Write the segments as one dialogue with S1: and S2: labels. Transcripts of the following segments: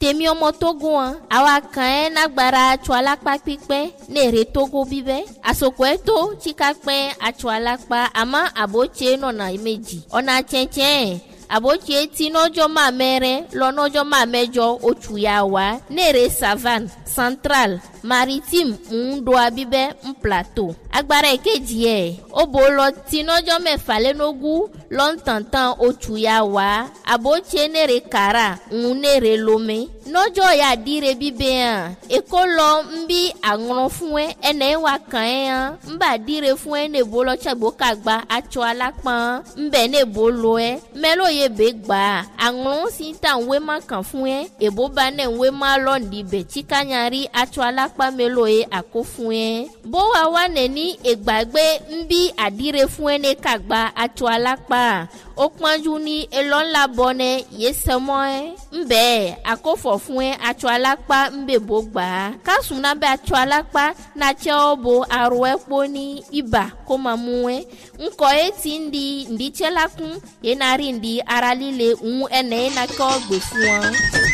S1: temi omo Togo awa kan na gbara chwalakpa pipe ne re Togo bibe asoko eto chikakpe achwalakpa ama aboche no na imeji ona chenchen aboche ti nojo ma mere lo nojo ma mejo ochuyawa nere savane central maritime ndo abibe plateau agbara ekeji obolo ti nojo mefa lenogu lontantan ochuyawa aboche nere kara nere lome nojo ya dire bibe ekolo mbi agron fun ene wa kan mba dire fun ne bolo chagbo kagba acho alapan mbe ne bolo melo ye be gba agron si tan we ma kan fun ebo ba ne we ma lo ndi be chikanyari acho alapa melo ako fun bo wa wa ne ni egbagbe mbi adire fun ne kagba acho alapa okpanju ni elon la bone yesemo mbe akofo fun acho alapa mbe bo gba kasuna be acho alapa na cheobo aro epo ni iba ko mamuwe nko eti ndi chelakun yenari ndi aralile ene na ko gbe fun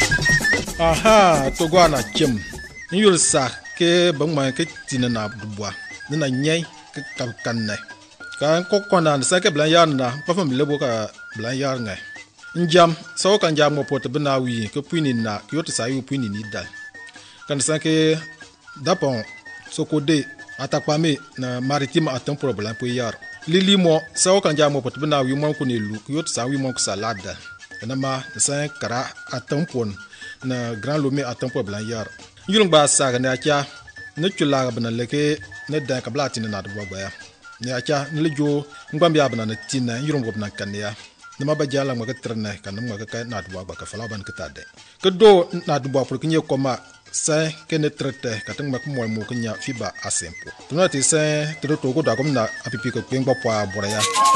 S2: aha to gwa na chem nyul sa ke bangma ke tinana dubwa na nyai ke kanne kan kokona sa ke blan yarna pa fam lebo ka blan yarnga njam so kan jam mo pot bna wi ke puini na yot sa yu puini ni dal kan sa ke dapon so ko de atakpa me na maritime atam problem po yar lili mo so kan jam mo pot bna wi mo ko ne lu yot sa wi mo ko salada na ma sa kara atam pon na grand lomé atam problem yar yulung ba sa ga na kya ne chula bna leke ne da ka blati na do ba ne acha ne lejo ngam ya bna na tina yurum go bna kan ya ne ma ba jala ma ka trene kan ma ka na do ba ka fala ban ka tade ke do na do ba pour que nye koma sa ke ne trete ka tang ma ko mo mo nya fiba asempo to na ti sa to to go da kom na apipi ko ngba pa boraya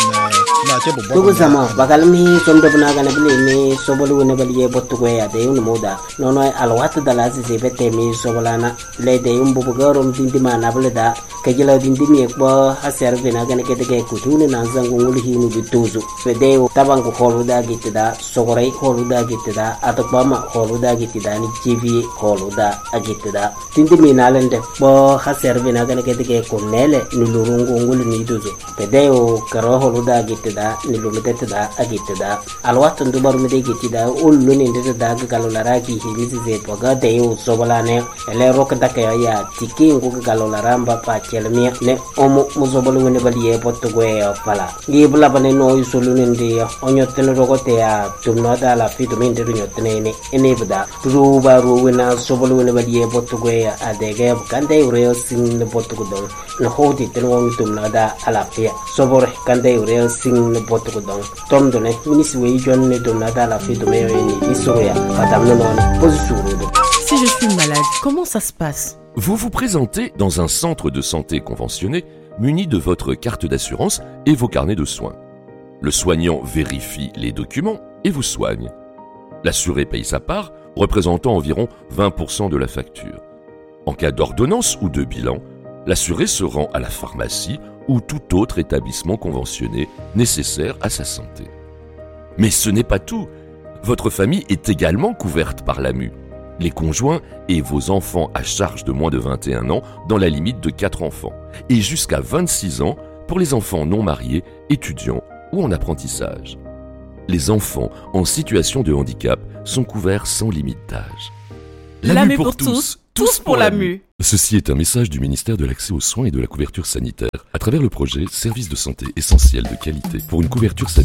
S2: na che bo
S3: Togo sama bakalmi somdo bna ga na bile mi sobolu ne baliye botto ko ya de un moda nono alwat dala se bete mi sobolana le de un bubu garom dindi ma na bele da ke jela dindi mi ko haser be na ga ne ke de ko tune na zangu ngul hinu bituzu fe de tabang ko holu da gitida sogorai holu da gitida atokba ma holu da gitida ni jivi holu da agitida dindi mi na lende bo haser be na ga ne ke de ko nele ni lurungu ngul ni duzu fe de o karo holu da gitida ni lumete da agitida alwat ndu bar mi de gitida ullu ni de da ga galolara ki hilizi ze boga de o sobolane ele rok da ka ya tiki ngu ga galolara mba pa chelmi ne omo muzobolu ne baliye botto go ya pala ngi bula bane no isolu ne ndi onyo tene rogote ya tumno da la fitu min de nyotene ne ene bda ru ba ru wena sobolu ne baliye botto go ya adege kande ure sin ne botto go don no hodi tene won tumno da ala pia sobore kande ure sin ne botto go don tomdo ne minisi we jon ne tumno da la fitu me ni isoya katamno non posisuru do.
S4: Si je suis malade, comment ça se passe?
S5: Vous vous présentez dans un centre de santé conventionné muni de votre carte d'assurance et vos carnets de soins. Le soignant vérifie les documents et vous soigne. L'assuré paye sa part, représentant environ 20% de la facture. En cas d'ordonnance ou de bilan, l'assuré se rend à la pharmacie ou tout autre établissement conventionné nécessaire à sa santé. Mais ce n'est pas tout. Votre famille est également couverte par l'AMU. Les conjoints et vos enfants à charge de moins de 21 ans dans la limite de 4 enfants et jusqu'à 26 ans pour les enfants non mariés, étudiants ou en apprentissage. Les enfants en situation de handicap sont couverts sans limite d'âge.
S4: L'AMU pour tous, tous pour l'AMU.
S5: Ceci est un message du ministère de l'Accès aux soins et de la couverture sanitaire à travers le projet Services de santé essentiels de qualité pour une couverture sanitaire.